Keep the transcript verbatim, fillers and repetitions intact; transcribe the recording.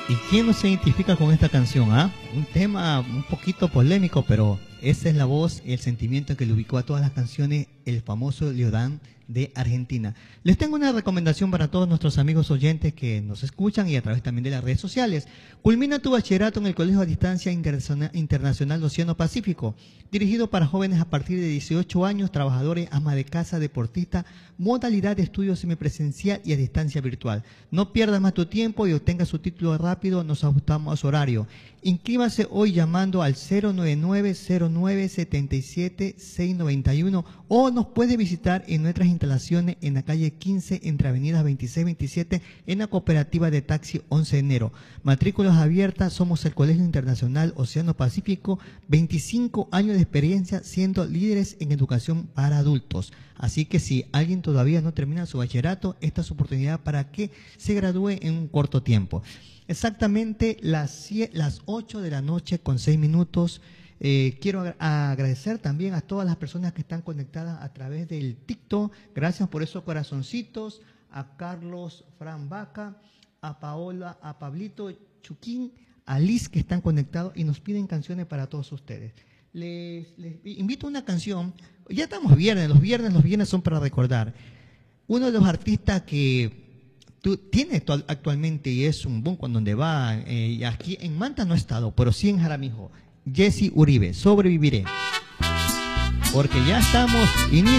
¿Y quién no se identifica con esta canción? ¿Ah? Un tema un poquito polémico, pero esa es la voz y el sentimiento que le ubicó a todas las canciones el famoso Leodán de Argentina. Les tengo una recomendación para todos nuestros amigos oyentes que nos escuchan y a través también de las redes sociales. Culmina tu bachillerato en el Colegio a Distancia Internacional Océano Pacífico, dirigido para jóvenes a partir de dieciocho años, trabajadores, ama de casa, deportistas, modalidad de estudio semipresencial y a distancia virtual. No pierdas más tu tiempo y obtenga su título rápido, nos ajustamos a su horario. Inscríbase hoy llamando al cero nueve nueve cero nueve siete siete seis nueve uno o nos puede visitar en nuestras instalaciones en la calle quince entre avenidas veintiséis y veintisiete en la cooperativa de taxi once de enero. Matrículas abiertas, somos el Colegio Internacional Océano Pacífico, veinticinco años de experiencia siendo líderes en educación para adultos. Así que si alguien todavía no termina su bachillerato, esta es su oportunidad para que se gradúe en un corto tiempo. Exactamente las, las ocho de la noche con seis minutos. Eh, quiero agradecer también a todas las personas que están conectadas a través del TikTok. Gracias por esos corazoncitos. A Carlos Fran Vaca, a Paola, a Pablito Chuquín, a Liz que están conectados y nos piden canciones para todos ustedes. Les, les invito a una canción. Ya estamos viernes, los viernes, los viernes son para recordar. Uno de los artistas que tú tienes actualmente y es un boom cuando donde va, eh, aquí en Manta no ha estado, pero sí en Jaramijo. Jesse Uribe, Sobreviviré. Porque ya estamos